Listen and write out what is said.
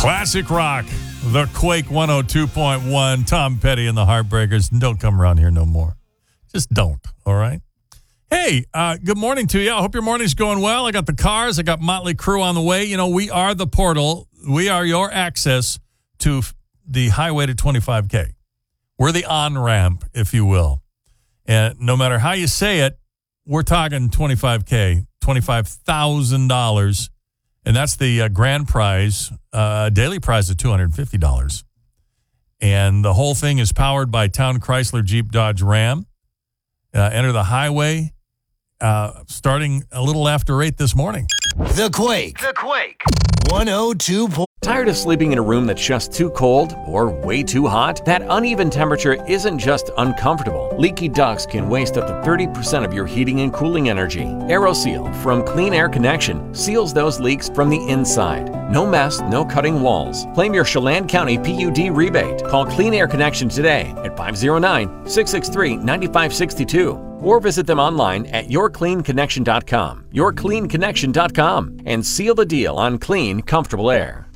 Classic rock, the Quake 102.1, Tom Petty and the Heartbreakers. Don't come around here no more. Just don't, all right? Hey, good morning to you. I hope your morning's going well. I got the cars. I got Motley Crue on the way. You know, we are the portal. We are your access to the highway to 25K. We're the on-ramp, if you will. And no matter how you say it, we're talking 25K, $25,000. And that's the grand prize, daily prize of $250. And the whole thing is powered by Town Chrysler Jeep Dodge Ram. Enter the highway starting a little after 8 this morning. The Quake. 102. Tired of sleeping in a room that's just too cold or way too hot? That uneven temperature isn't just uncomfortable. Leaky ducts can waste up to 30% of your heating and cooling energy. AeroSeal from Clean Air Connection seals those leaks from the inside. No mess, no cutting walls. Claim your Chelan County PUD rebate. Call Clean Air Connection today at 509-663-9562. Or visit them online at yourcleanconnection.com. Yourcleanconnection.com. And seal the deal on clean, comfortable air.